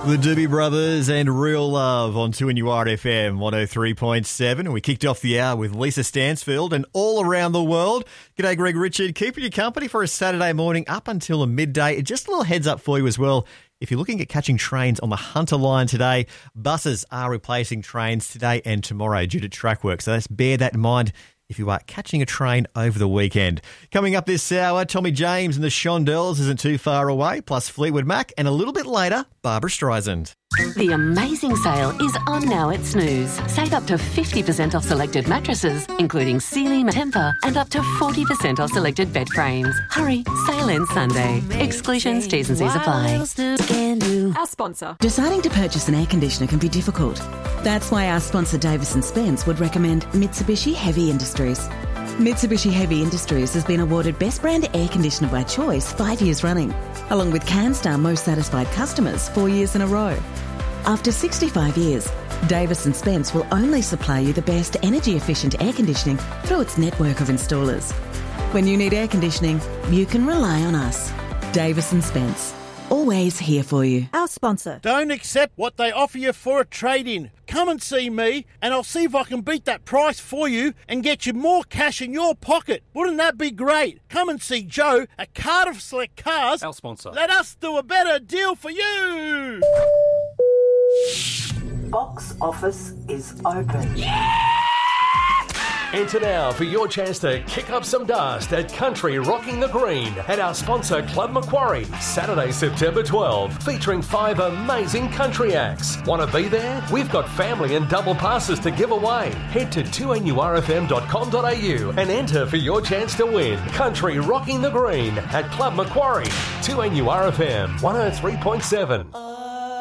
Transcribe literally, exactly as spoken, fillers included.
The Doobie Brothers and Real Love on two N U R F M one oh three point seven. We kicked off the hour with Lisa Stansfield and All Around the World. G'day, Greg Richard. Keeping you company for a Saturday morning up until a midday. Just a little heads up for you as well. If you're looking at catching trains on the Hunter line today, buses are replacing trains today and tomorrow due to track work. So let's bear that in mind if you are catching a train over the weekend. Coming up this hour, Tommy James and the Shondells isn't too far away, plus Fleetwood Mac, and a little bit later, Barbara Streisand. The amazing sale is on now at Snooze. Save up to fifty percent off selected mattresses, including Sealy, Tempur, and up to forty percent off selected bed frames. Hurry, sale ends Sunday. Exclusions, T's and C's apply. Our sponsor. Deciding to purchase an air conditioner can be difficult. That's why our sponsor Davis and Spence would recommend Mitsubishi Heavy Industries. Mitsubishi Heavy Industries has been awarded Best Brand Air Conditioner by Choice five years running, along with CanStar Most Satisfied Customers four years in a row. After sixty-five years, Davis and Spence will only supply you the best energy-efficient air conditioning through its network of installers. When you need air conditioning, you can rely on us. Davis and Spence, always here for you. Our sponsor. Don't accept what they offer you for a trade-in. Come and see me, and I'll see if I can beat that price for you and get you more cash in your pocket. Wouldn't that be great? Come and see Joe at Cardiff Select Cars. Our sponsor. Let us do a better deal for you. Box office is open. Enter now for your chance to kick up some dust at Country Rocking the Green at our sponsor Club Macquarie, Saturday, September twelfth, featuring five amazing country acts. Want to be there? We've got family and double passes to give away. Head to two N U R F M dot com dot a u and enter for your chance to win. Country Rocking the Green at Club Macquarie, two N U R F M one oh three point seven.